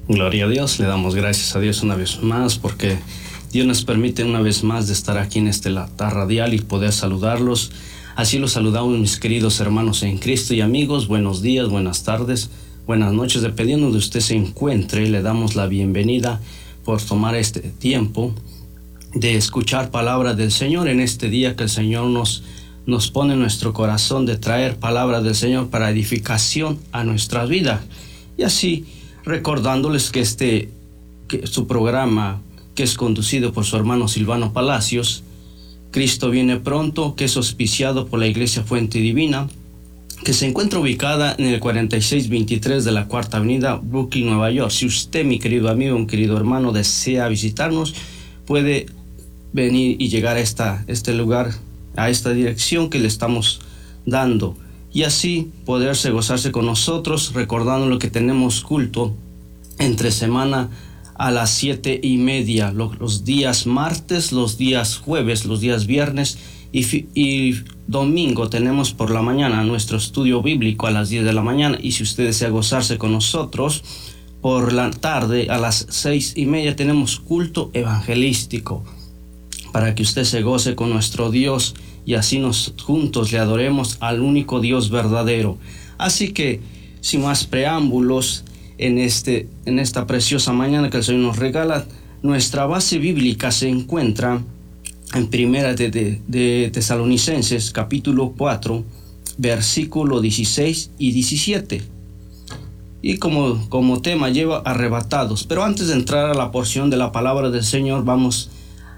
Gloria a Dios, le damos gracias a Dios una vez más porque Dios nos permite una vez más de estar aquí en este altar radial y poder saludarlos. Así los saludamos, mis queridos hermanos en Cristo y amigos. Buenos días, buenas tardes, buenas noches, dependiendo de usted se encuentre. Le damos la bienvenida por tomar este tiempo de escuchar palabra del Señor en este día que el Señor nos pone en nuestro corazón de traer palabra del Señor para edificación a nuestra vida. Y así recordándoles que su programa, que es conducido por su hermano Silvano Palacios, Cristo viene pronto, que es auspiciado por la Iglesia Fuente Divina, que se encuentra ubicada en el 4623 de la Cuarta Avenida, Brooklyn, Nueva York. Si usted, mi querido amigo, mi querido hermano, desea visitarnos, puede venir y llegar a este lugar, a esta dirección que le estamos dando, y así poderse gozarse con nosotros, recordando lo que tenemos culto entre semana a las 7:30, los días martes, los días jueves, los días viernes y domingo tenemos por la mañana nuestro estudio bíblico a las 10 de la mañana. Y si usted desea gozarse con nosotros, por la tarde a las 6:30 tenemos culto evangelístico, para que usted se goce con nuestro Dios y así juntos le adoremos al único Dios verdadero. Así que, sin más preámbulos, en esta preciosa mañana que el Señor nos regala, nuestra base bíblica se encuentra en Primera de Tesalonicenses, capítulo 4, versículo 16 y 17. Y como tema lleva arrebatados. Pero antes de entrar a la porción de la palabra del Señor, vamos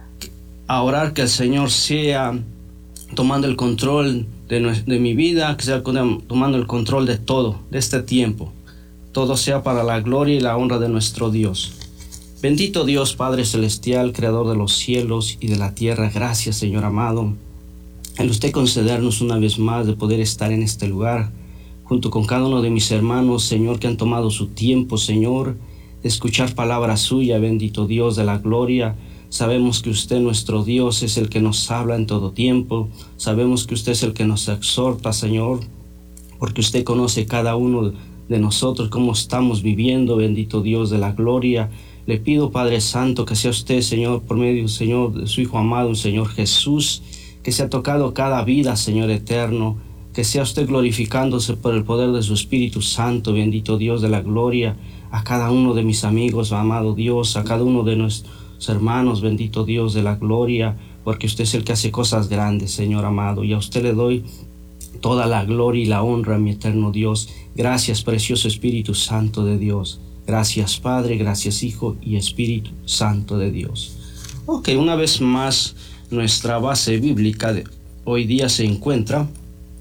a orar que el Señor sea tomando el control de mi vida, que sea tomando el control de todo, de este tiempo. Todo sea para la gloria y la honra de nuestro Dios. Bendito Dios, Padre Celestial, Creador de los cielos y de la tierra. Gracias, Señor amado, el usted concedernos una vez más de poder estar en este lugar, junto con cada uno de mis hermanos, Señor, que han tomado su tiempo, Señor, de escuchar palabra suya. Bendito Dios de la gloria. Sabemos que usted, nuestro Dios, es el que nos habla en todo tiempo. Sabemos que usted es el que nos exhorta, Señor, porque usted conoce cada uno de nosotros, cómo estamos viviendo. Bendito Dios de la gloria. Le pido, Padre Santo, que sea usted, Señor, por medio, Señor, de su Hijo amado, Señor Jesús, que sea tocado cada vida, Señor eterno, que sea usted glorificándose por el poder de su Espíritu Santo. Bendito Dios de la gloria. A cada uno de mis amigos, amado Dios, a cada uno de nuestros hermanos, bendito Dios de la gloria, porque usted es el que hace cosas grandes, Señor amado, y a usted le doy toda la gloria y la honra, mi eterno Dios. Gracias, precioso Espíritu Santo de Dios. Gracias, Padre, gracias, Hijo y Espíritu Santo de Dios. Ok, una vez más, nuestra base bíblica de hoy día se encuentra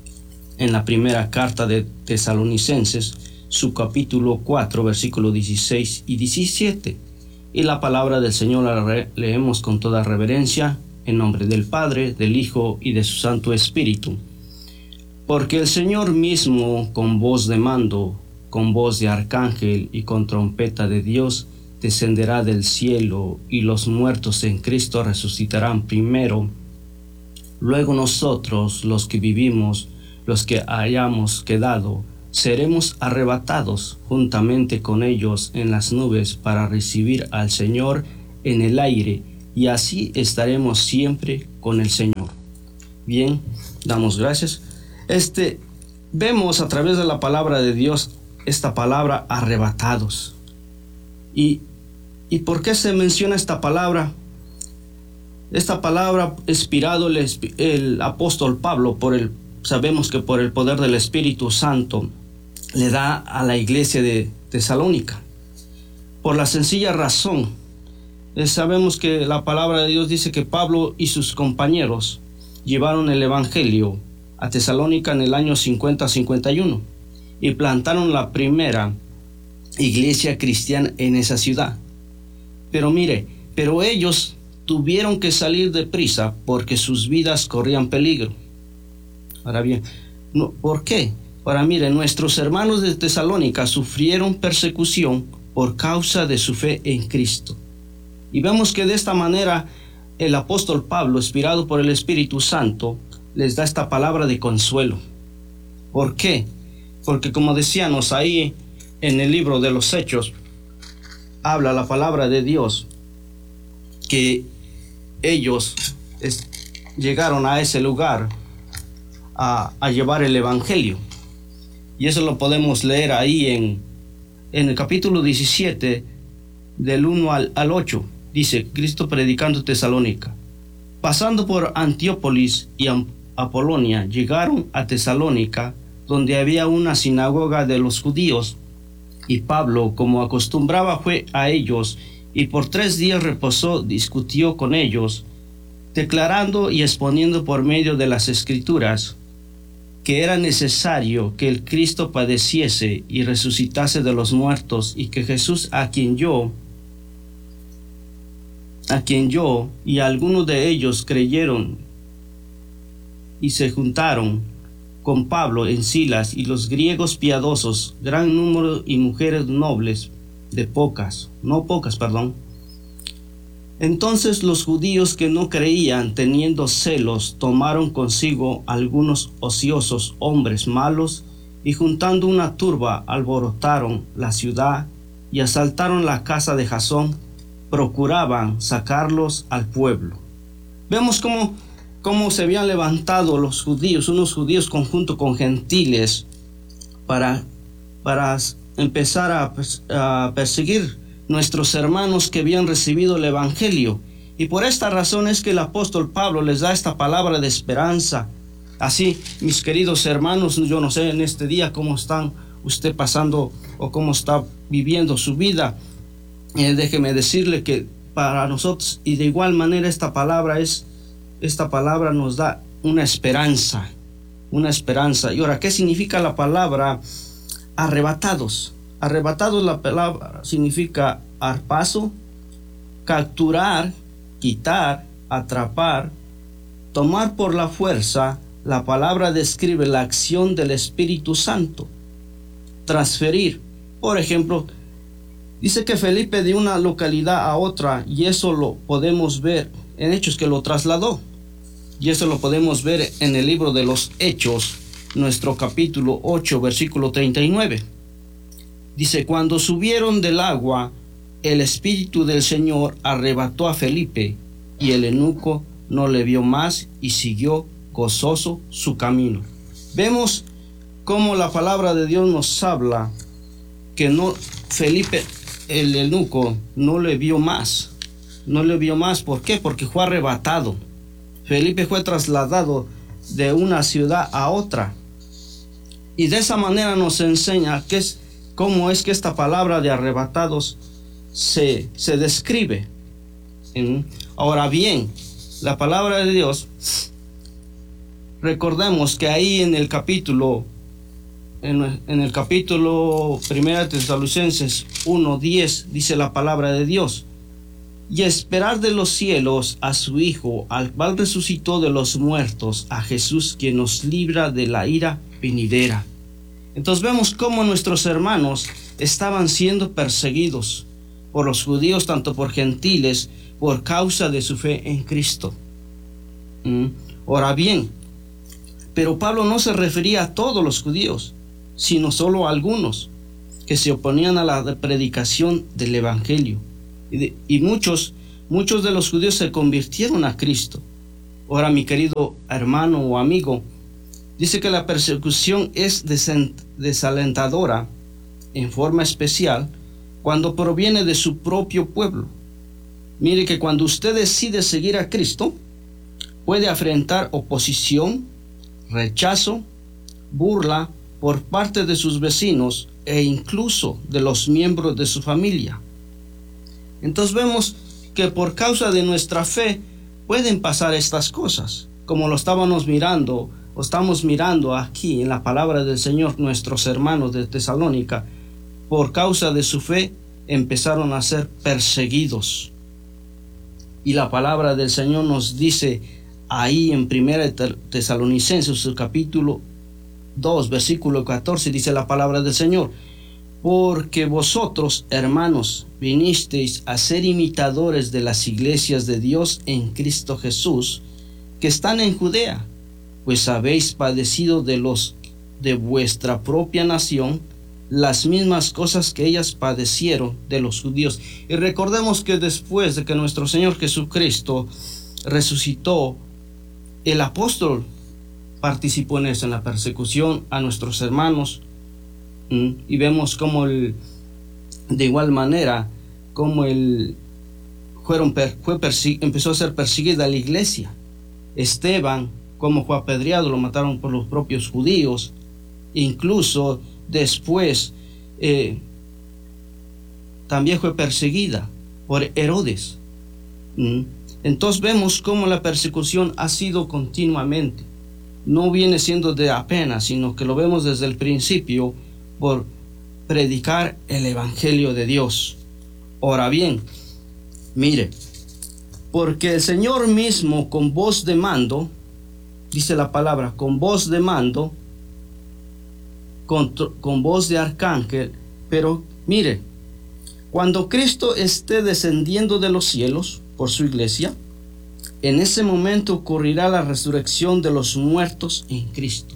en la primera carta de Tesalonicenses, su capítulo 4, versículos 16 y 17. Y la palabra del Señor la leemos con toda reverencia, en nombre del Padre, del Hijo y de su Santo Espíritu. Porque el Señor mismo, con voz de mando, con voz de arcángel y con trompeta de Dios, descenderá del cielo, y los muertos en Cristo resucitarán primero. Luego nosotros, los que vivimos, los que hayamos quedado, seremos arrebatados juntamente con ellos en las nubes para recibir al Señor en el aire, y así estaremos siempre con el Señor. Bien, damos gracias. Vemos a través de la palabra de Dios esta palabra arrebatados. ¿Y por qué se menciona esta palabra? Esta palabra inspirado el apóstol Pablo sabemos que por el poder del Espíritu Santo le da a la iglesia de Tesalónica, por la sencilla razón, sabemos que la palabra de Dios dice que Pablo y sus compañeros llevaron el evangelio a Tesalónica en el año 50-51 y plantaron la primera iglesia cristiana en esa ciudad. Pero ellos tuvieron que salir deprisa porque sus vidas corrían peligro. Ahora bien, ¿por qué? Ahora mire, nuestros hermanos de Tesalónica sufrieron persecución por causa de su fe en Cristo. Y vemos que de esta manera el apóstol Pablo, inspirado por el Espíritu Santo, les da esta palabra de consuelo. ¿Por qué? Porque como decíamos ahí en el libro de los Hechos, habla la palabra de Dios que ellos llegaron a ese lugar a llevar el evangelio. Y eso lo podemos leer ahí en el capítulo 17, del 1 al 8. Dice: Cristo predicando Tesalónica. Pasando por Antiópolis y Apolonia, llegaron a Tesalónica, donde había una sinagoga de los judíos. Y Pablo, como acostumbraba, fue a ellos, y por 3 días reposó, discutió con ellos, declarando y exponiendo por medio de las Escrituras que era necesario que el Cristo padeciese y resucitase de los muertos, y que Jesús, a quien yo y algunos de ellos creyeron y se juntaron con Pablo en Silas, y los griegos piadosos, gran número, y mujeres nobles, no pocas. Entonces los judíos que no creían, teniendo celos, tomaron consigo algunos ociosos hombres malos, y juntando una turba, alborotaron la ciudad y asaltaron la casa de Jasón. Procuraban sacarlos al pueblo. Vemos cómo se habían levantado los judíos, unos judíos conjunto con gentiles, para empezar a perseguir nuestros hermanos que habían recibido el evangelio. Y por esta razón es que el apóstol Pablo les da esta palabra de esperanza. Así, mis queridos hermanos, yo no sé en este día cómo están usted pasando o cómo está viviendo su vida. Déjeme decirle que para nosotros, y de igual manera, esta palabra nos da una esperanza. Y ahora, ¿qué significa la palabra arrebatados? Arrebatados, la palabra significa arpazo, capturar, quitar, atrapar, tomar por la fuerza. La palabra describe la acción del Espíritu Santo. Transferir. Por ejemplo, dice que Felipe de una localidad a otra, y eso lo podemos ver en Hechos, que lo trasladó. Y eso lo podemos ver en el libro de los Hechos, nuestro capítulo 8, versículo 39. Dice: cuando subieron del agua, el Espíritu del Señor arrebató a Felipe, y el eunuco no le vio más, y siguió gozoso su camino. Vemos cómo la palabra de Dios nos habla que Felipe, el eunuco, no le vio más. ¿Por qué? Porque fue arrebatado. Felipe fue trasladado de una ciudad a otra. Y de esa manera nos enseña cómo es que esta palabra de arrebatados se describe. Ahora bien, la palabra de Dios, recordemos que ahí en el capítulo 1 Tesalonicenses 1:10 dice la palabra de Dios: y esperar de los cielos a su Hijo, al cual resucitó de los muertos, a Jesús, quien nos libra de la ira venidera. Entonces vemos cómo nuestros hermanos estaban siendo perseguidos por los judíos, tanto por gentiles, por causa de su fe en Cristo. Ahora bien, pero Pablo no se refería a todos los judíos, sino solo a algunos que se oponían a la predicación del evangelio. Y muchos de los judíos se convirtieron a Cristo. Ahora, mi querido hermano o amigo, dice que la persecución es desalentadora en forma especial cuando proviene de su propio pueblo. Mire que cuando usted decide seguir a Cristo, puede afrontar oposición, rechazo, burla por parte de sus vecinos e incluso de los miembros de su familia. Entonces vemos que por causa de nuestra fe pueden pasar estas cosas, como lo estamos mirando aquí en la palabra del Señor. Nuestros hermanos de Tesalónica, por causa de su fe, empezaron a ser perseguidos. Y la palabra del Señor nos dice ahí en 1 Tesalonicenses, su capítulo 2, versículo 14, dice la palabra del Señor: porque vosotros, hermanos, vinisteis a ser imitadores de las iglesias de Dios en Cristo Jesús, que están en Judea, pues habéis padecido de los de vuestra propia nación las mismas cosas que ellas padecieron de los judíos. Y recordemos que después de que nuestro Señor Jesucristo resucitó, el apóstol participó en eso, en la persecución a nuestros hermanos. Y vemos cómo de igual manera, cómo empezó a ser perseguida la iglesia. Esteban, como fue apedreado, lo mataron por los propios judíos. Incluso después también fue perseguida por Herodes. Entonces vemos cómo la persecución ha sido continuamente. No viene siendo de apenas, sino que lo vemos desde el principio por predicar el evangelio de Dios. Ahora bien, mire, porque el Señor mismo con voz de mando, dice la palabra, con voz de mando, con voz de arcángel, pero mire, cuando Cristo esté descendiendo de los cielos por su iglesia, en ese momento ocurrirá la resurrección de los muertos en Cristo.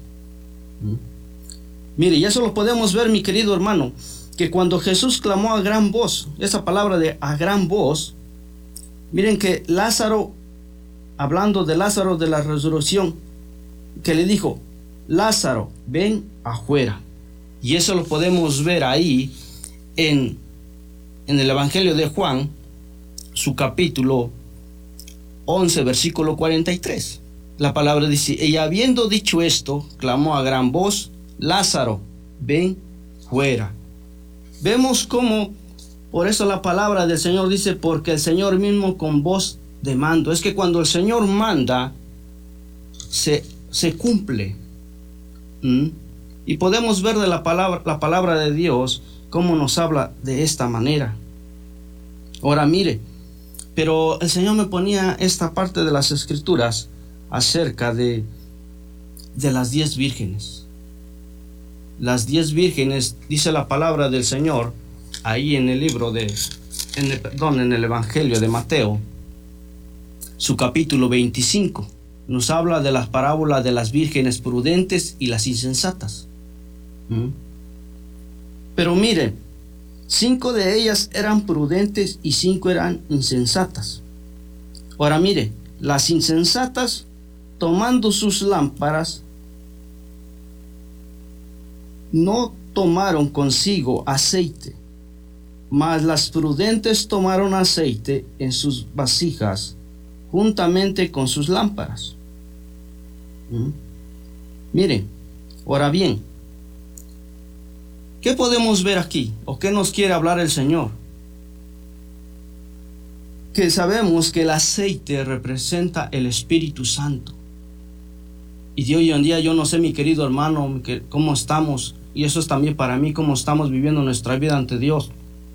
Mire, y eso lo podemos ver, mi querido hermano, que cuando Jesús clamó a gran voz, esa palabra de a gran voz, miren que Lázaro, hablando de Lázaro de la resurrección, que le dijo, Lázaro, ven afuera. Y eso lo podemos ver ahí en el Evangelio de Juan, su capítulo 11, versículo 43. La palabra dice, y habiendo dicho esto, clamó a gran voz, Lázaro, ven fuera. Vemos cómo, por eso la palabra del Señor dice, porque el Señor mismo con voz de mando. Es que cuando el Señor manda, se cumple. Y podemos ver de la palabra de Dios, cómo nos habla de esta manera. Ahora mire, pero el Señor me ponía esta parte de las Escrituras acerca de las 10 vírgenes. Las 10 vírgenes, dice la palabra del Señor, ahí en el libro en el Evangelio de Mateo, su capítulo 25, nos habla de las parábolas de las vírgenes prudentes y las insensatas. Pero mire, 5 de ellas eran prudentes y 5 eran insensatas. Ahora mire, las insensatas, tomando sus lámparas, no tomaron consigo aceite, mas las prudentes tomaron aceite en sus vasijas, juntamente con sus lámparas. Miren, ahora bien, ¿qué podemos ver aquí? ¿O qué nos quiere hablar el Señor? Que sabemos que el aceite representa el Espíritu Santo. Y de hoy en día, yo no sé, mi querido hermano, cómo estamos, y eso es también para mí, cómo estamos viviendo nuestra vida ante Dios.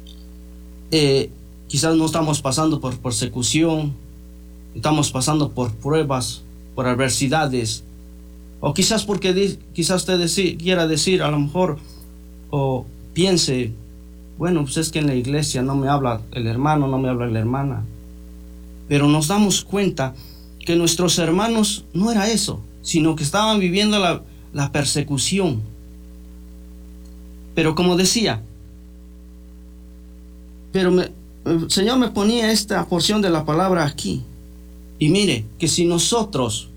Quizás no estamos pasando por persecución, estamos pasando por pruebas, por adversidades, o quizás porque quizás usted quiera decir, a lo mejor, o piense, bueno, pues es que en la iglesia no me habla el hermano, no me habla la hermana. Pero nos damos cuenta que nuestros hermanos no era eso, sino que estaban viviendo la persecución. Pero como decía, el Señor me ponía esta porción de la palabra aquí. Y mire, que si nosotros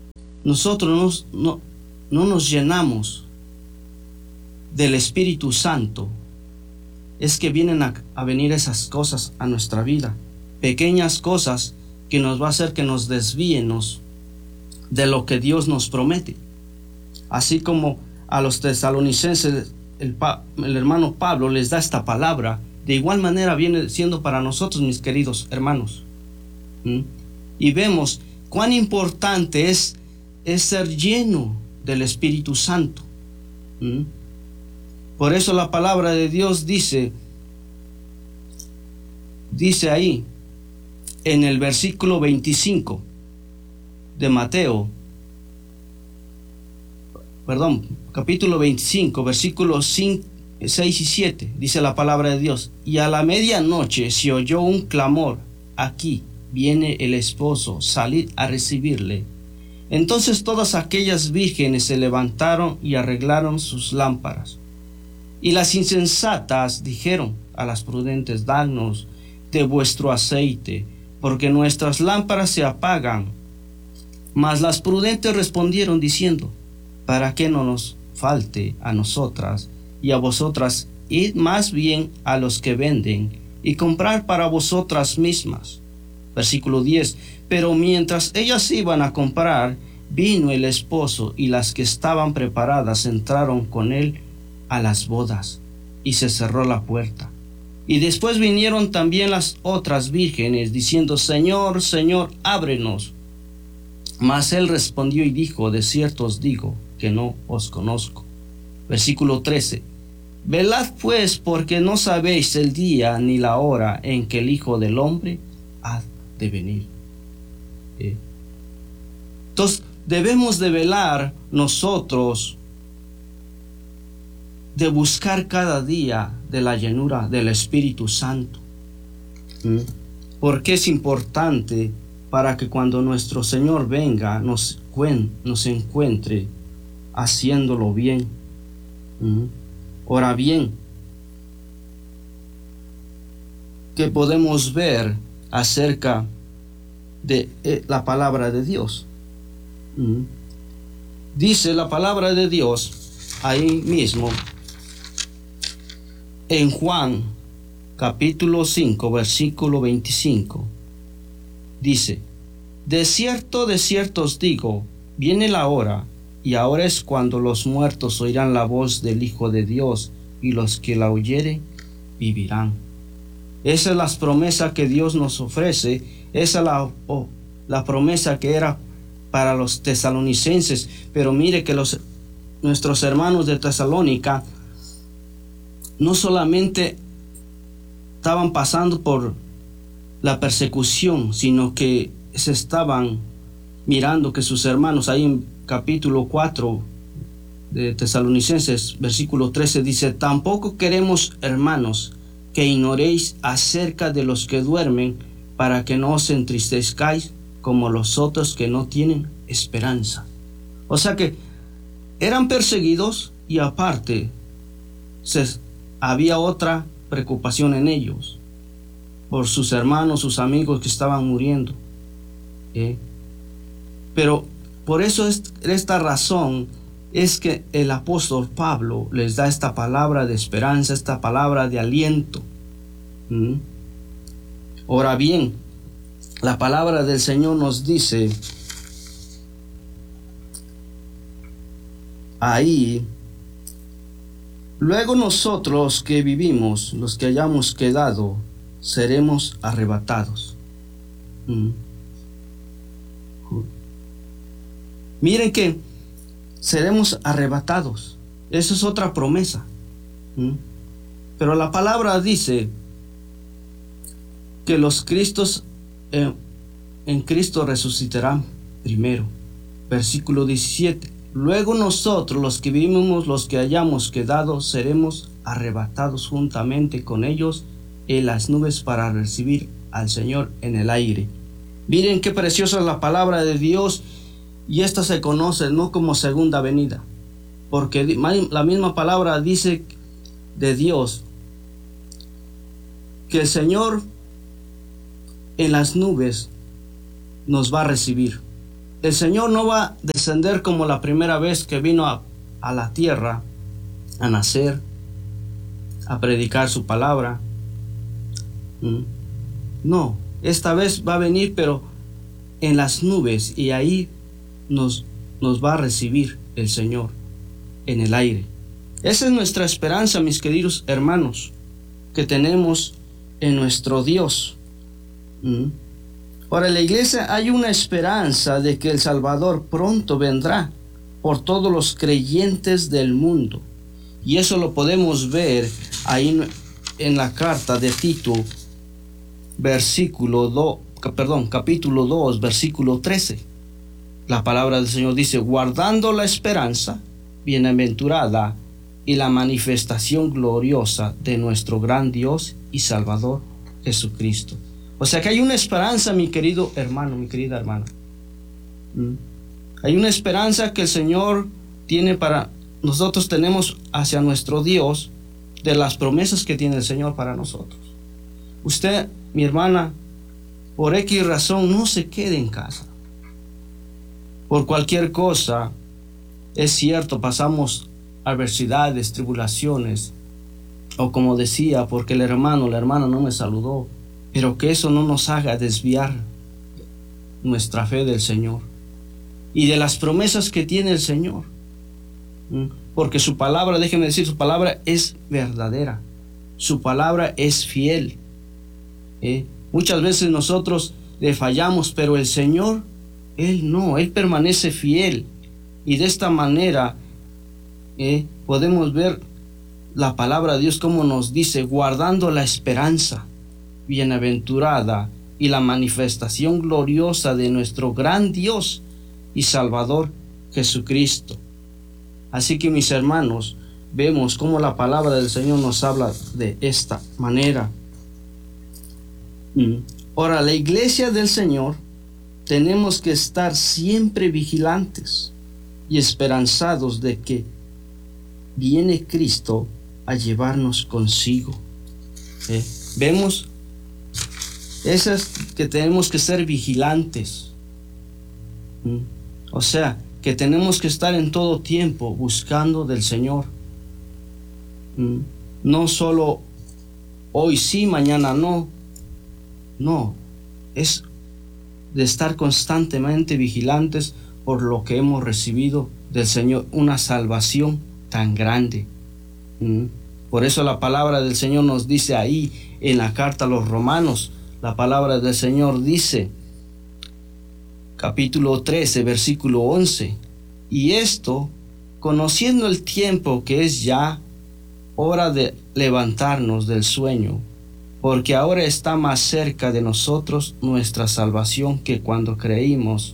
no nos llenamos del Espíritu Santo, es que vienen a venir esas cosas a nuestra vida, pequeñas cosas que nos va a hacer que nos desvíenos de lo que Dios nos promete. Así como a los tesalonicenses el hermano Pablo les da esta palabra, de igual manera viene siendo para nosotros, mis queridos hermanos. Y vemos cuán importante es ser lleno del Espíritu Santo. Por eso la palabra de Dios dice ahí en el versículo 25 de Mateo, capítulo 25, versículos 6 y 7, dice la palabra de Dios, y a la medianoche se oyó un clamor, aquí viene el esposo, salid a recibirle. Entonces todas aquellas vírgenes se levantaron y arreglaron sus lámparas. Y las insensatas dijeron a las prudentes: danos de vuestro aceite, porque nuestras lámparas se apagan. Mas las prudentes respondieron diciendo: para que no nos falte a nosotras y a vosotras, id más bien a los que venden y comprar para vosotras mismas. Versículo 10. Pero mientras ellas iban a comprar, vino el esposo, y las que estaban preparadas entraron con él a las bodas, y se cerró la puerta. Y después vinieron también las otras vírgenes, diciendo: Señor, Señor, ábrenos. Mas él respondió y dijo: de cierto os digo que no os conozco. Versículo 13. Velad pues, porque no sabéis el día ni la hora en que el Hijo del Hombre ha de venir. Entonces debemos de velar nosotros, de buscar cada día de la llenura del Espíritu Santo. Porque es importante para que cuando nuestro Señor venga nos encuentre haciéndolo bien. Ahora bien, ¿qué podemos ver acerca de la palabra de Dios? Dice la palabra de Dios ahí mismo en Juan capítulo 5 versículo 25. Dice: de cierto os digo, viene la hora, y ahora es cuando los muertos oirán la voz del Hijo de Dios, y los que la oyeren vivirán. Esa es la promesa que Dios nos ofrece. Esa es la promesa que era para los tesalonicenses. Pero mire que nuestros hermanos de Tesalónica no solamente estaban pasando por la persecución, sino que se estaban mirando que sus hermanos, ahí en capítulo 4 de Tesalonicenses, versículo 13, dice: tampoco queremos, hermanos, que ignoréis acerca de los que duermen, para que no os entristezcáis como los otros que no tienen esperanza. O sea que eran perseguidos, y aparte había otra preocupación en ellos por sus hermanos, sus amigos que estaban muriendo. Pero por eso esta razón es que el apóstol Pablo les da esta palabra de esperanza, esta palabra de aliento. Ahora bien, la palabra del Señor nos dice ahí: luego nosotros que vivimos, los que hayamos quedado, seremos arrebatados. Miren que seremos arrebatados. Esa es otra promesa. Pero la palabra dice que los Cristos en Cristo resucitarán primero. Versículo 17. Luego nosotros, los que vivimos, los que hayamos quedado, seremos arrebatados juntamente con ellos en las nubes para recibir al Señor en el aire. Miren qué preciosa es la palabra de Dios, y esta se conoce no como segunda venida, porque la misma palabra dice de Dios que el Señor en las nubes nos va a recibir. El Señor no va a descender como la primera vez que vino a la tierra a nacer, a predicar su palabra. No, esta vez va a venir, pero en las nubes, y ahí nos va a recibir el Señor en el aire. Esa es nuestra esperanza, mis queridos hermanos, que tenemos en nuestro Dios. Ahora, en la iglesia hay una esperanza de que el Salvador pronto vendrá por todos los creyentes del mundo, y eso lo podemos ver ahí en la carta de Tito, capítulo 2, versículo 13. La palabra del Señor dice: guardando la esperanza bienaventurada y la manifestación gloriosa de nuestro gran Dios y Salvador Jesucristo. O sea que hay una esperanza, mi querido hermano, mi querida hermana. Hay una esperanza que el Señor tiene para nosotros, tenemos hacia nuestro Dios, de las promesas que tiene el Señor para nosotros. Usted, mi hermana, por X razón, no se quede en casa. Por cualquier cosa, es cierto, pasamos adversidades, tribulaciones, o como decía, porque el hermano, la hermana no me saludó, pero que eso no nos haga desviar nuestra fe del Señor y de las promesas que tiene el Señor. Porque su palabra, déjenme decir, su palabra es verdadera, su palabra es fiel. Muchas veces nosotros le fallamos, pero el Señor, Él no, Él permanece fiel. Y de esta manera podemos ver la palabra de Dios como nos dice, guardando la esperanza bienaventurada y la manifestación gloriosa de nuestro gran Dios y Salvador Jesucristo. Así que, mis hermanos, vemos cómo la palabra del Señor nos habla de esta manera. Ahora, la iglesia del Señor tenemos que estar siempre vigilantes y esperanzados de que viene Cristo a llevarnos consigo. Vemos esas que tenemos que ser vigilantes. O sea, que tenemos que estar en todo tiempo buscando del Señor. No solo hoy sí, mañana no. No, es de estar constantemente vigilantes por lo que hemos recibido del Señor, una salvación tan grande. Por eso la palabra del Señor nos dice ahí en la carta a los Romanos, la palabra del Señor dice, capítulo 13, versículo 11, y esto, conociendo el tiempo que es ya hora de levantarnos del sueño, porque ahora está más cerca de nosotros nuestra salvación que cuando creímos.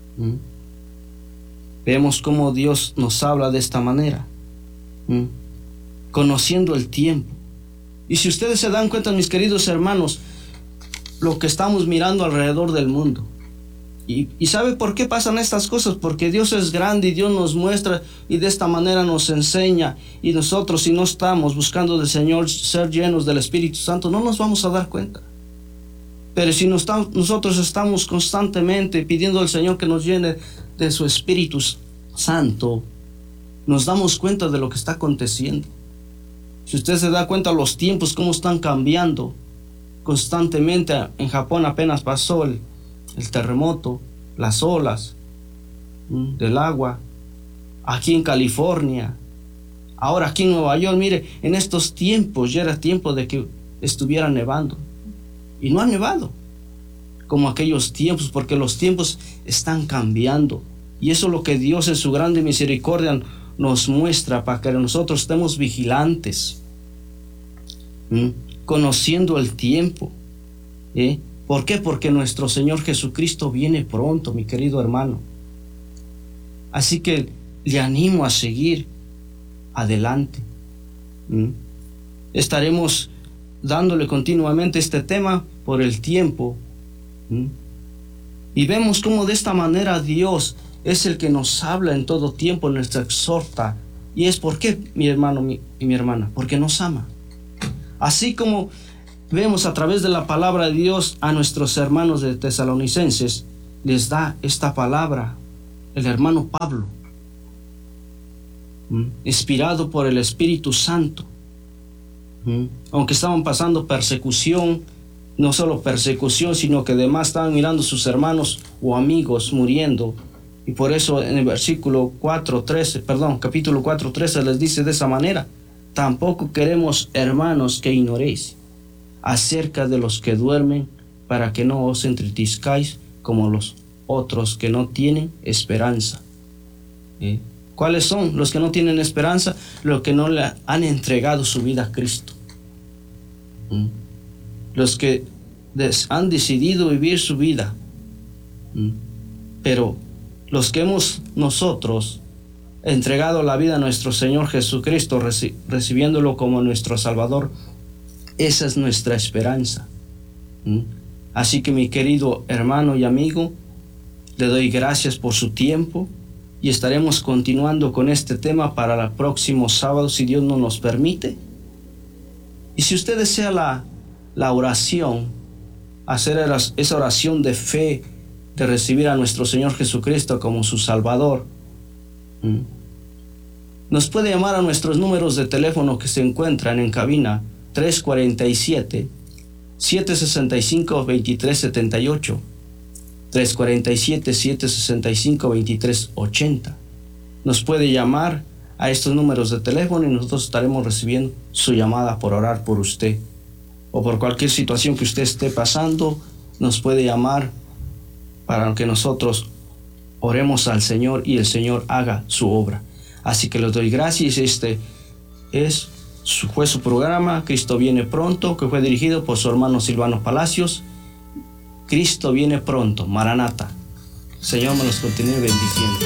Vemos cómo Dios nos habla de esta manera, conociendo el tiempo. Y si ustedes se dan cuenta, mis queridos hermanos, lo que estamos mirando alrededor del mundo, y ¿sabe por qué pasan estas cosas? Porque Dios es grande y Dios nos muestra y de esta manera nos enseña, y nosotros, si no estamos buscando del Señor ser llenos del Espíritu Santo, no nos vamos a dar cuenta. Pero si nosotros estamos constantemente pidiendo al Señor que nos llene de su Espíritu Santo, nos damos cuenta de lo que está aconteciendo. Si usted se da cuenta los tiempos cómo están cambiando constantemente. En Japón apenas pasó el terremoto, las olas del agua. Aquí en California, ahora aquí en Nueva York, mire, en estos tiempos ya era tiempo de que estuviera nevando, y no ha nevado como aquellos tiempos, porque los tiempos están cambiando, y eso es lo que Dios en su grande misericordia nos muestra, para que nosotros estemos vigilantes, conociendo el tiempo. ¿Por qué? Porque nuestro Señor Jesucristo viene pronto, mi querido hermano. Así que le animo a seguir adelante. Estaremos dándole continuamente este tema por el tiempo. Y vemos cómo de esta manera Dios es el que nos habla en todo tiempo, nos exhorta. Y es porque, mi hermano y mi hermana, porque nos ama. Así como vemos a través de la palabra de Dios a nuestros hermanos de Tesalonicenses, les da esta palabra el hermano Pablo, inspirado por el Espíritu Santo. Aunque estaban pasando persecución, no solo persecución, sino que además estaban mirando a sus hermanos o amigos muriendo. Y por eso en el capítulo 4:13 les dice de esa manera: tampoco queremos, hermanos, que ignoréis acerca de los que duermen, para que no os entristezcáis como los otros que no tienen esperanza. ¿Cuáles son los que no tienen esperanza? Los que no le han entregado su vida a Cristo. Los que han decidido vivir su vida. Pero los que hemos nosotros entregado la vida a nuestro Señor Jesucristo, recibiéndolo como nuestro Salvador, esa es nuestra esperanza. Así que, mi querido hermano y amigo, le doy gracias por su tiempo, y estaremos continuando con este tema para el próximo sábado, si Dios no nos permite. Y si usted desea la oración, hacer esa oración de fe, de recibir a nuestro Señor Jesucristo como su Salvador, nos puede llamar a nuestros números de teléfono que se encuentran en cabina: 347-765-2378, 347-765-2380. Nos puede llamar a estos números de teléfono y nosotros estaremos recibiendo su llamada por orar por usted. O por cualquier situación que usted esté pasando, nos puede llamar para que nosotros oremos al Señor y el Señor haga su obra. Así que les doy gracias. Este fue su programa Cristo viene pronto, que fue dirigido por su hermano Silvano Palacios. Cristo viene pronto, Maranata. Señor me los continúe bendiciendo.